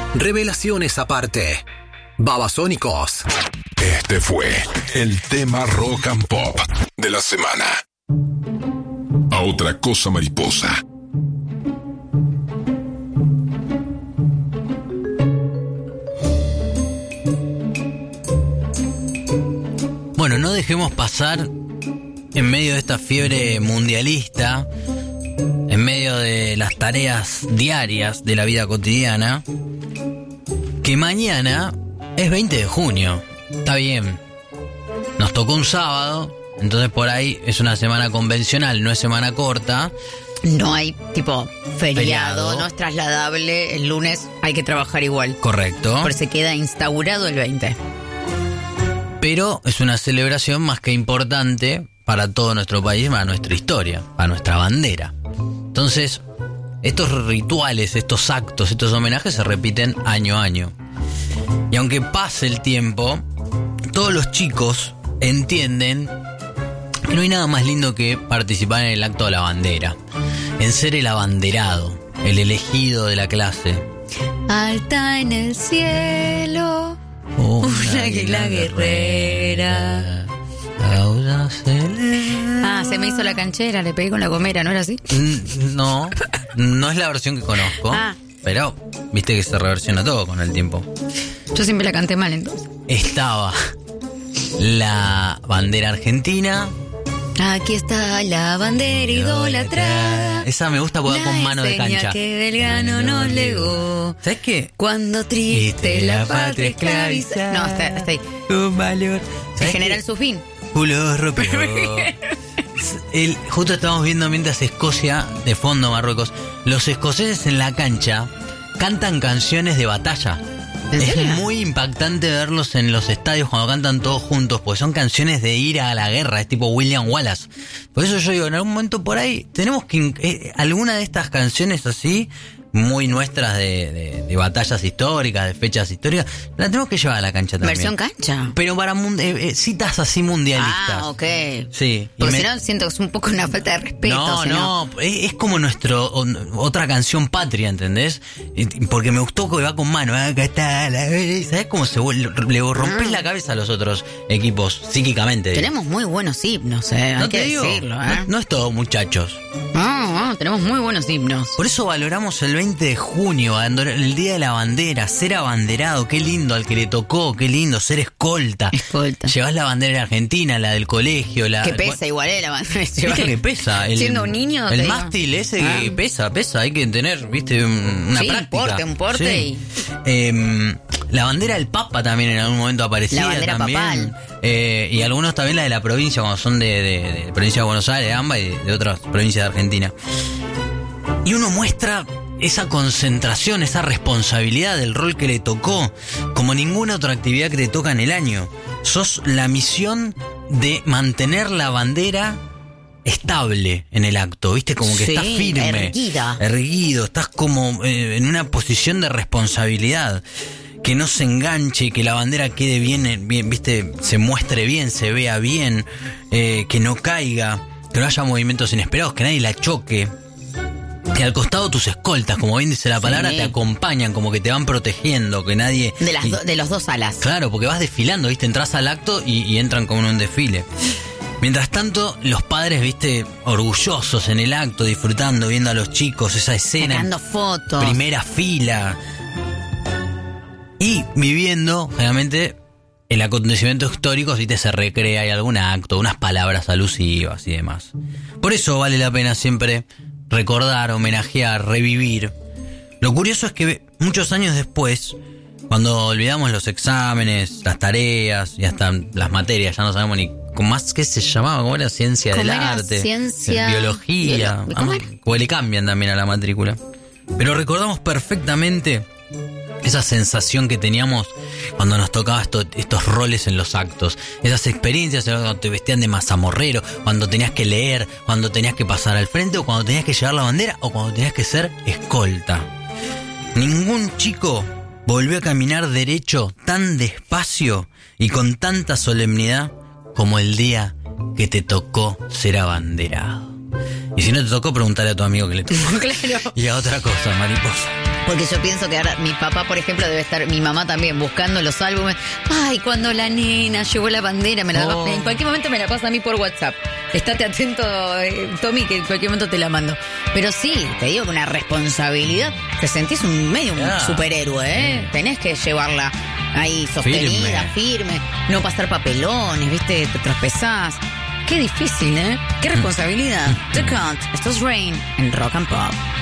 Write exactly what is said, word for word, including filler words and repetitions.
Revelaciones aparte. Babasónicos. Este fue el tema rock and pop de la semana. A otra cosa, mariposa. Bueno, no dejemos pasar, en medio de esta fiebre mundialista, en medio de las tareas diarias de la vida cotidiana, que mañana es veinte de junio. Está bien, nos tocó un sábado, entonces por ahí es una semana convencional, no es semana corta. No hay tipo feriado, Feriado. no es trasladable, el lunes hay que trabajar igual. Correcto. Pero se queda instaurado el veinte. Pero es una celebración más que importante para todo nuestro país, para nuestra historia, para nuestra bandera. Entonces, estos rituales, estos actos, estos homenajes se repiten año a año. Y aunque pase el tiempo, todos los chicos entienden que no hay nada más lindo que participar en el acto de la bandera, en ser el abanderado, el elegido de la clase. Alta en el cielo, Una una águila guerrera. Causa celeste. Ah, se me hizo la canchera, le pegué con la gomera, ¿no era así? Mm, No, no es la versión que conozco, Ah. pero viste que se reversiona todo con el tiempo. Yo siempre la canté mal entonces. Estaba la bandera argentina. Aquí está la bandera idolatrada. Esa me gusta porque va con La mano de enseña cancha. que Belgrano nos legó. ¿Sabes qué? Cuando triste la patria esclaviza. No, está, está ahí. Con valor. El ¿Sabes general qué? Sufín. Culo rompió. El, justo estábamos viendo mientras Escocia, de fondo Marruecos, los escoceses en la cancha cantan canciones de batalla. ¿En Es serio? muy impactante verlos en los estadios cuando cantan todos juntos, porque son canciones de ir a la guerra, es tipo William Wallace. Por eso yo digo, en algún momento por ahí tenemos que... in- eh, alguna de estas canciones así, muy nuestras de, de, de batallas históricas, de fechas históricas, la tenemos que llevar a la cancha también. Versión cancha. Pero para mun- eh, eh, citas así mundialistas. Ah, ok. Sí. y Porque me- si no, siento que es un poco una falta de respeto. no, si no, es, es como nuestro o- otra canción patria, ¿entendés? Y- Porque me gustó que va con mano. Acá está la... ¿Sabés cómo se vuelve? Le rompes Ah. la cabeza a los otros equipos, psíquicamente. digo. Tenemos muy buenos himnos, eh. Hay No que te digo, decirlo, no, eh. no es todo, muchachos. No, no, tenemos muy buenos himnos. Por eso valoramos el veinte de junio, el Día de la Bandera, ser abanderado, qué lindo al que le tocó, qué lindo, ser escolta. Escolta. Llevas la bandera argentina, la del colegio, la... Que pesa igual, eh, la bandera. ¿Viste que pesa? El, Siendo un niño, El te digo. mástil ese Ah. que pesa, pesa. Hay que tener, viste, un- una Sí, un práctica. porte, un porte y- Em, la bandera del Papa también en algún momento aparecía. La bandera también. papal. Eh, y algunos también la de la provincia, cuando son de, de, de provincia de Buenos Aires, de AMBA y de, de otras provincias de Argentina. Y uno muestra esa concentración, esa responsabilidad del rol que le tocó, como ninguna otra actividad que te toca en el año. Sos la misión de mantener la bandera estable en el acto, ¿viste? Como que Sí, estás firme. erguida. Erguido, estás como eh, en una posición de responsabilidad. Que no se enganche, que la bandera quede bien, bien, ¿viste? Se muestre bien, se vea bien, eh, que no caiga, que no haya movimientos inesperados, que nadie la choque. Que al costado tus escoltas, como bien dice la palabra, Sí. te acompañan, como que te van protegiendo, que nadie... De, las y- do- de los dos alas. Claro, porque vas desfilando, ¿viste? Entras al acto y, y entran como en un desfile. Mientras tanto, los padres, ¿viste? Orgullosos en el acto, disfrutando, viendo a los chicos, esa escena. Sacando fotos. Primera fila. Y viviendo, generalmente, el acontecimiento histórico, si te se recrea, hay algún acto, unas palabras alusivas y demás. Por eso vale la pena siempre recordar, homenajear, revivir. Lo curioso es que muchos años después, cuando olvidamos los exámenes, las tareas y hasta las materias, ya no sabemos ni cómo más qué se llamaba, cómo era ciencia ¿Cómo del era? arte, Ciencia- biología, Biolo- ¿cómo ah, era? o le cambian también a la matrícula. Pero recordamos perfectamente esa sensación que teníamos cuando nos tocaba esto- estos roles en los actos, esas experiencias cuando te vestían de mazamorrero, cuando tenías que leer, cuando tenías que pasar al frente o cuando tenías que llevar la bandera o cuando tenías que ser escolta. Ningún chico volvió a caminar derecho tan despacio y con tanta solemnidad como el día que te tocó ser abanderado. Y si no te tocó, preguntale a tu amigo que le tocó. Claro. Y a otra cosa, mariposa. Porque yo pienso que ahora mi papá, por ejemplo, debe estar, mi mamá también, buscando los álbumes. Ay, cuando la nena llevó la bandera, me la, Oh. en cualquier momento me la pasa a mí por WhatsApp. Estate atento, eh, Tommy, que en cualquier momento te la mando. Pero sí, te digo que una responsabilidad. Te sentís un medio un Yeah. superhéroe, ¿eh? Tenés que llevarla ahí sostenida, firme. firme, no pasar papelones, ¿viste? Te tropezás. Qué difícil, ¿eh? Qué responsabilidad. The Count, esto es Rain en Rock and Pop.